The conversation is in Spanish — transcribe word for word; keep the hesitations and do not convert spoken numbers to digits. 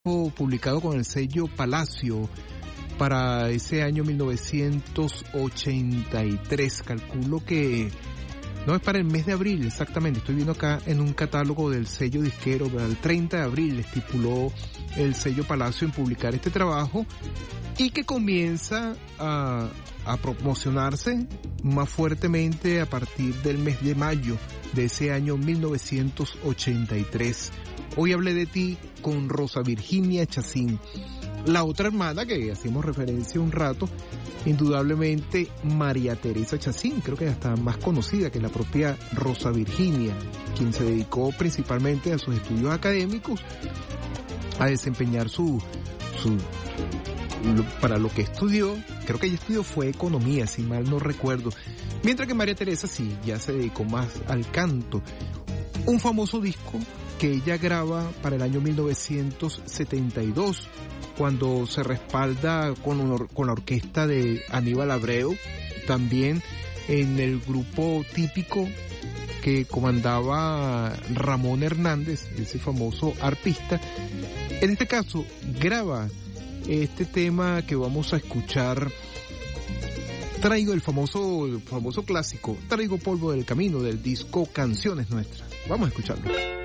publicado con el sello Palacio para ese año mil novecientos ochenta y tres. Calculo que no es para el mes de abril exactamente. Estoy viendo acá en un catálogo del sello disquero, para el treinta de abril estipuló el sello Palacio en publicar este trabajo y que comienza a, a promocionarse más fuertemente a partir del mes de mayo de ese año mil novecientos ochenta y tres. Hoy hablé de ti con Rosa Virginia Chacín. La otra hermana que hacemos referencia un rato, indudablemente María Teresa Chacín, creo que está más conocida que la propia Rosa Virginia, quien se dedicó principalmente a sus estudios académicos, a desempeñar su, su, lo, para lo que estudió, creo que ella estudió fue economía, si mal no recuerdo, mientras que María Teresa sí, ya se dedicó más al canto. Un famoso disco que ella graba para el año mil novecientos setenta y dos, cuando se respalda con, un, con la orquesta de Aníbal Abreu, también en el grupo típico que comandaba Ramón Hernández, ese famoso arpista. En este caso, graba este tema que vamos a escuchar. Traigo el famoso, el famoso clásico, Traigo polvo del camino, del disco Canciones Nuestras. Vamos a escucharlo.